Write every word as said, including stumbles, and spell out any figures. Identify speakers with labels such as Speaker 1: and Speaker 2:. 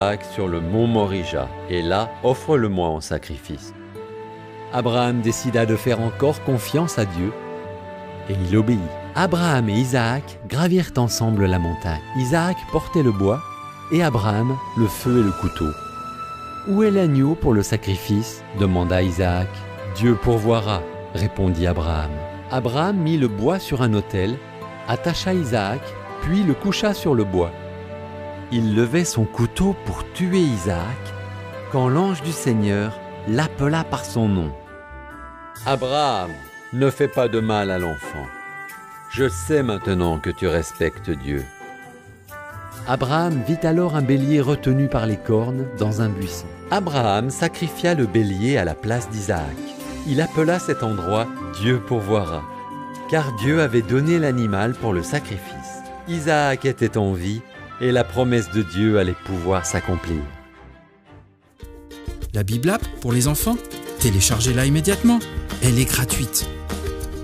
Speaker 1: sur le mont Morija, et là, offre-le-moi en sacrifice.
Speaker 2: Abraham décida de faire encore confiance à Dieu, et il obéit. Abraham et Isaac gravirent ensemble la montagne. Isaac portait le bois, et Abraham le feu et le couteau. « Où est l'agneau pour le sacrifice ?» demanda Isaac. « Dieu pourvoira », répondit Abraham. Abraham mit le bois sur un autel, attacha Isaac, puis le coucha sur le bois. Il levait son couteau pour tuer Isaac, quand l'ange du Seigneur l'appela par son nom.
Speaker 1: « Abraham, ne fais pas de mal à l'enfant. Je sais maintenant que tu respectes Dieu. »
Speaker 2: Abraham vit alors un bélier retenu par les cornes dans un buisson. Abraham sacrifia le bélier à la place d'Isaac. Il appela cet endroit « Dieu pourvoira », car Dieu avait donné l'animal pour le sacrifice. Isaac était en vie et la promesse de Dieu allait pouvoir s'accomplir.
Speaker 3: La Bible App pour les enfants, téléchargez-la immédiatement. Elle est gratuite.